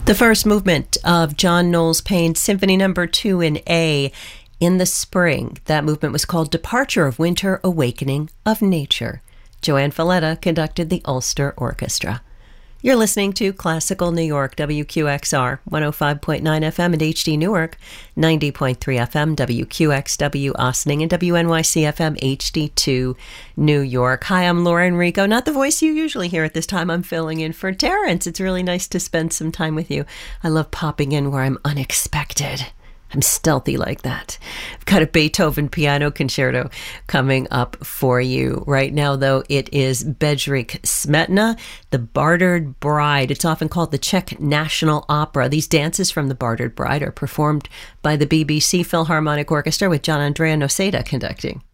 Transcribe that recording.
The first movement of John Knowles Payne's Symphony No. 2 in A in the spring. That movement was called Departure of Winter, Awakening of Nature. Joanne Falletta conducted the Ulster Orchestra. You're listening to Classical New York, WQXR, 105.9 FM and HD Newark, 90.3 FM, WQXW Ossining, and WNYC FM HD2 New York. Hi, I'm Laura Enrico, not the voice you usually hear at this time. I'm filling in for Terrence. It's really nice to spend some time with you. I love popping in where I'm unexpected. I'm stealthy like that. I've got a Beethoven piano concerto coming up for you. Right now, though, it is Bedřich Smetana, The Bartered Bride. It's often called the Czech National Opera. These dances from The Bartered Bride are performed by the BBC Philharmonic Orchestra with John Andrea Noseda conducting.